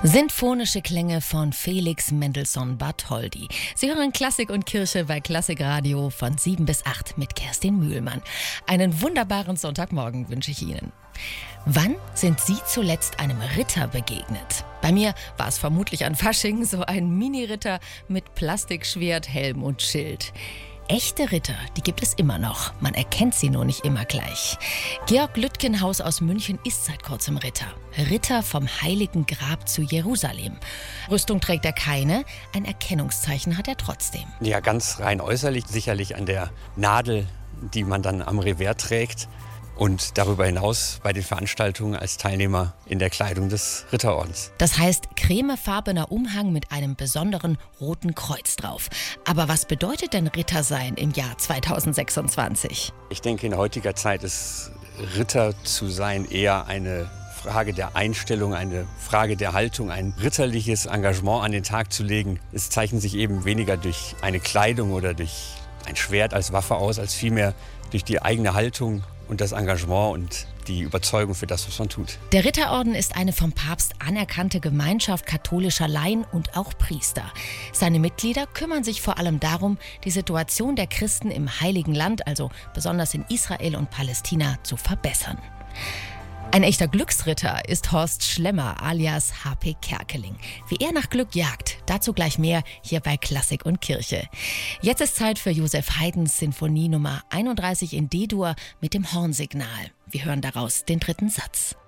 Sinfonische Klänge von Felix Mendelssohn Bartholdy. Sie hören Klassik und Kirche bei Klassikradio von 7 bis 8 mit Kerstin Mühlmann. Einen wunderbaren Sonntagmorgen wünsche ich Ihnen. Wann sind Sie zuletzt einem Ritter begegnet? Bei mir war es vermutlich an Fasching, so ein Mini-Ritter mit Plastikschwert, Helm und Schild. Echte Ritter, die gibt es immer noch. Man erkennt sie nur nicht immer gleich. Georg Lütkenhaus aus München ist seit kurzem Ritter. Ritter vom Heiligen Grab zu Jerusalem. Rüstung trägt er keine, ein Erkennungszeichen hat er trotzdem. Ja, ganz rein äußerlich, sicherlich an der Nadel, die man dann am Revers trägt. Und darüber hinaus bei den Veranstaltungen als Teilnehmer in der Kleidung des Ritterordens. Das heißt cremefarbener Umhang mit einem besonderen roten Kreuz drauf. Aber was bedeutet denn Ritter sein im Jahr 2026? Ich denke, in heutiger Zeit ist Ritter zu sein eher eine Frage der Einstellung, eine Frage der Haltung, ein ritterliches Engagement an den Tag zu legen. Es zeichnet sich eben weniger durch eine Kleidung oder durch ein Schwert als Waffe aus, als vielmehr durch die eigene Haltung und das Engagement und die Überzeugung für das, was man tut. Der Ritterorden ist eine vom Papst anerkannte Gemeinschaft katholischer Laien und auch Priester. Seine Mitglieder kümmern sich vor allem darum, die Situation der Christen im Heiligen Land, also besonders in Israel und Palästina, zu verbessern. Ein echter Glücksritter ist Horst Schlemmer alias H.P. Kerkeling. Wie er nach Glück jagt, dazu gleich mehr hier bei Klassik und Kirche. Jetzt ist Zeit für Joseph Haydns Sinfonie Nummer 31 in D-Dur mit dem Hornsignal. Wir hören daraus den dritten Satz.